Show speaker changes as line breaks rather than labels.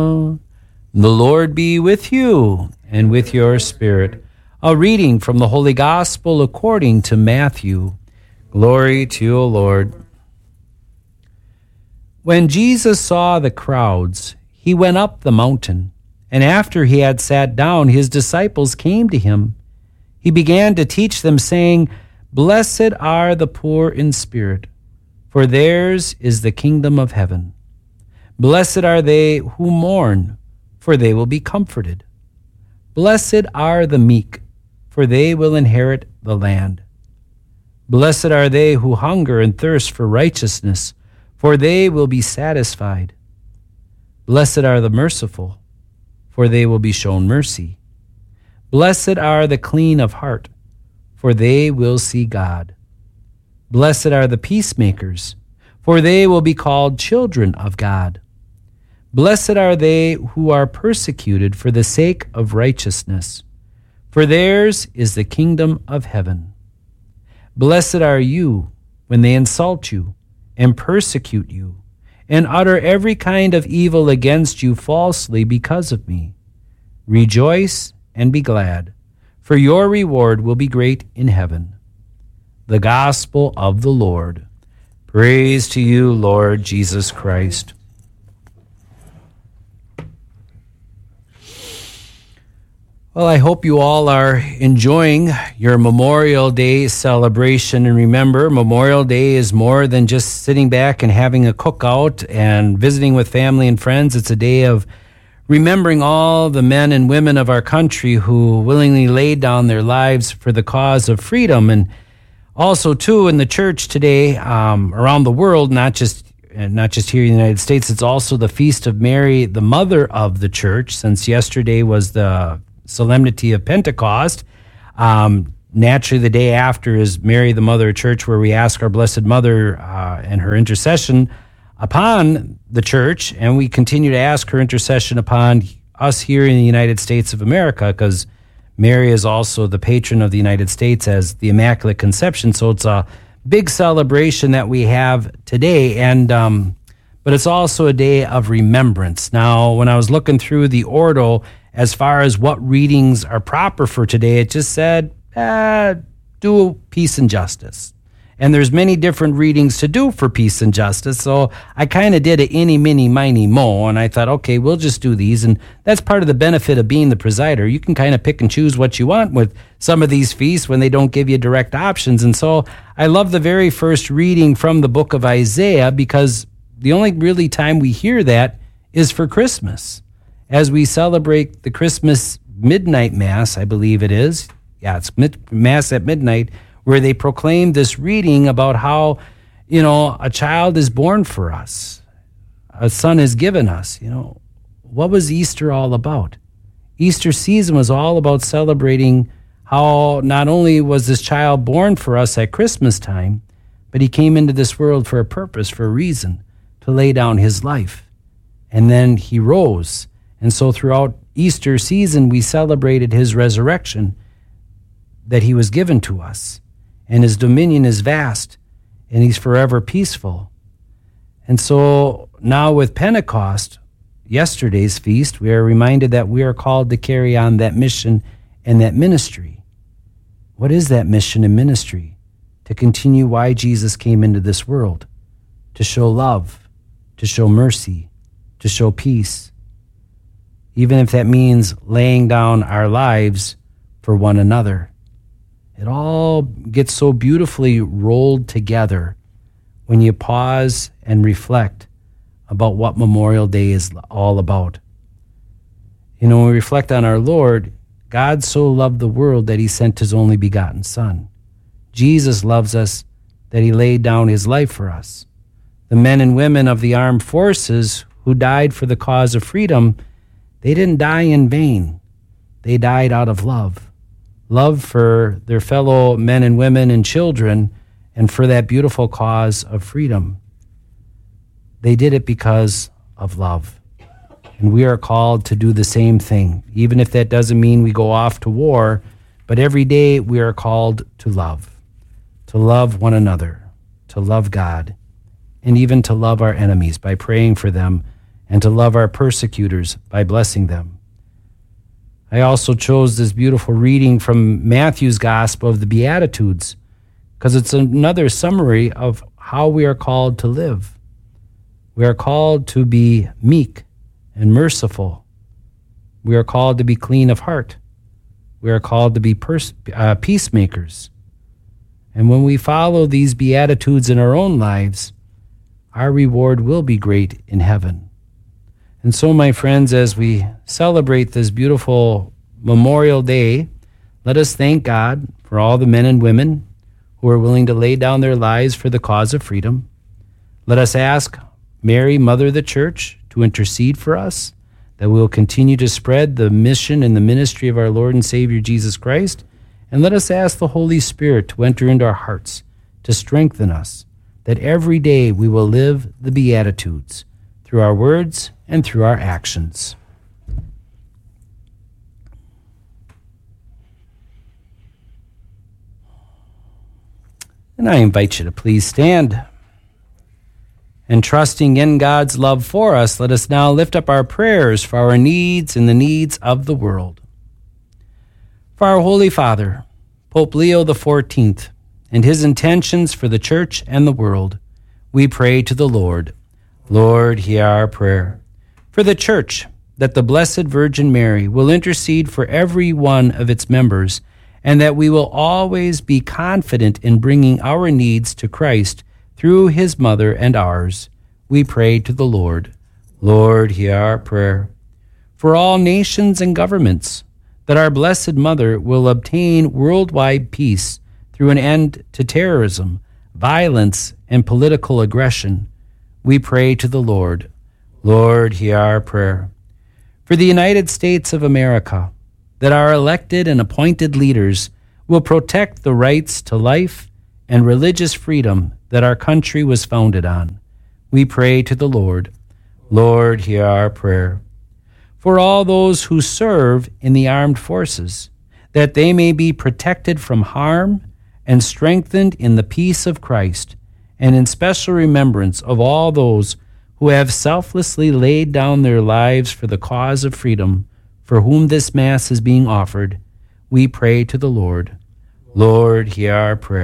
The Lord be with you and with your spirit. A reading from the Holy Gospel according to Matthew. Glory to you, O Lord. When Jesus saw the crowds, he went up the mountain, and after he had sat down, his disciples came to him. He began to teach them, saying, "Blessed are the poor in spirit, for theirs is the kingdom of heaven. Blessed are they who mourn, for they will be comforted. Blessed are the meek, for they will inherit the land. Blessed are they who hunger and thirst for righteousness, for they will be satisfied. Blessed are the merciful, for they will be shown mercy. Blessed are the clean of heart, for they will see God. Blessed are the peacemakers, for they will be called children of God. Blessed are they who are persecuted for the sake of righteousness, for theirs is the kingdom of heaven. Blessed are you when they insult you and persecute you, and utter every kind of evil against you falsely because of me. Rejoice and be glad, for your reward will be great in heaven." The Gospel of the Lord. Praise to you, Lord Jesus Christ. Well, I hope you all are enjoying your Memorial Day celebration. And remember, Memorial Day is more than just sitting back and having a cookout and visiting with family and friends. It's a day of remembering all the men and women of our country who willingly laid down their lives for the cause of freedom. And also, too, in the church today, around the world, not just here in the United States, it's also the Feast of Mary, the Mother of the Church, since yesterday was the Solemnity of Pentecost. Naturally, the day after is Mary, the Mother of Church, where we ask our Blessed Mother and her intercession upon the church, and we continue to ask her intercession upon us here in the United States of America, because Mary is also the patron of the United States as the Immaculate Conception. So it's a big celebration that we have today, and but it's also a day of remembrance. Now, when I was looking through the Ordo, as far as what readings are proper for today, it just said, do peace and justice. And there's many different readings to do for peace and justice, so I kind of did a eeny, meeny, miny, mo, and I thought, okay, we'll just do these, and that's part of the benefit of being the presider. You can kind of pick and choose what you want with some of these feasts when they don't give you direct options. And so I love the very first reading from the book of Isaiah, because the only really time we hear that is for Christmas, as we celebrate the Christmas midnight mass, I believe it is. Yeah, it's mass at midnight, where they proclaim this reading about how, a child is born for us. A son is given us. What was Easter all about? Easter season was all about celebrating how not only was this child born for us at Christmas time, but he came into this world for a purpose, for a reason, to lay down his life. And then he rose. And so throughout Easter season, we celebrated his resurrection, that he was given to us. And his dominion is vast, and he's forever peaceful. And so now with Pentecost, yesterday's feast, we are reminded that we are called to carry on that mission and that ministry. What is that mission and ministry? To continue why Jesus came into this world, to show love, to show mercy, to show peace, even if that means laying down our lives for one another. It all gets so beautifully rolled together when you pause and reflect about what Memorial Day is all about. When we reflect on our Lord, God so loved the world that he sent his only begotten Son. Jesus loves us that he laid down his life for us. The men and women of the armed forces who died for the cause of freedom, they didn't die in vain. They died out of love. Love for their fellow men and women and children, and for that beautiful cause of freedom. They did it because of love. And we are called to do the same thing, even if that doesn't mean we go off to war, but every day we are called to love one another, to love God, and even to love our enemies by praying for them and to love our persecutors by blessing them. I also chose this beautiful reading from Matthew's Gospel of the Beatitudes because it's another summary of how we are called to live. We are called to be meek and merciful. We are called to be clean of heart. We are called to be peacemakers. And when we follow these Beatitudes in our own lives, our reward will be great in heaven. And so, my friends, as we celebrate this beautiful Memorial Day, let us thank God for all the men and women who are willing to lay down their lives for the cause of freedom. Let us ask Mary, Mother of the Church, to intercede for us, that we will continue to spread the mission and the ministry of our Lord and Savior Jesus Christ. And let us ask the Holy Spirit to enter into our hearts, to strengthen us, that every day we will live the Beatitudes through our words and through our actions. And I invite you to please stand. And trusting in God's love for us, let us now lift up our prayers for our needs and the needs of the world. For our Holy Father, Pope Leo XIV, and his intentions for the Church and the world, we pray to the Lord. Lord, hear our prayer. For the Church, that the Blessed Virgin Mary will intercede for every one of its members, and that we will always be confident in bringing our needs to Christ through his mother and ours, we pray to the Lord. Lord, hear our prayer. For all nations and governments, that our Blessed Mother will obtain worldwide peace through an end to terrorism, violence, and political aggression, we pray to the Lord. Lord, hear our prayer. For the United States of America, that our elected and appointed leaders will protect the rights to life and religious freedom that our country was founded on, we pray to the Lord. Lord, hear our prayer. For all those who serve in the armed forces, that they may be protected from harm and strengthened in the peace of Christ, and in special remembrance of all those who have selflessly laid down their lives for the cause of freedom, for whom this Mass is being offered, we pray to the Lord. Lord, hear our prayer.